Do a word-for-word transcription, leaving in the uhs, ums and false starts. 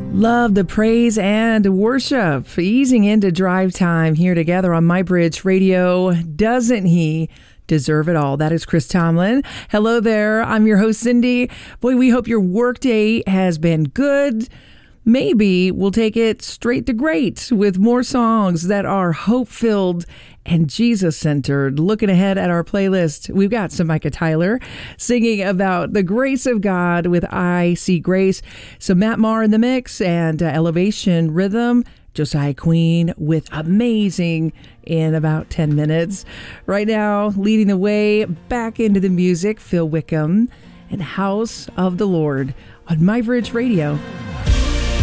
Love the praise and worship. Easing into drive time here together on MyBridge Radio. Doesn't he deserve it all? That is Chris Tomlin. Hello there. I'm your host, Cindy. Boy, we hope your workday has been good. Maybe we'll take it straight to great with more songs that are hope-filled and Jesus-centered. Looking ahead at our playlist, we've got some Micah Tyler singing about the grace of God with I See Grace. Some Matt Maher in the mix and uh, Elevation Rhythm. Josiah Queen with Amazing in about ten minutes. Right now, leading the way back into the music, Phil Wickham and House of the Lord on MyBridge Radio.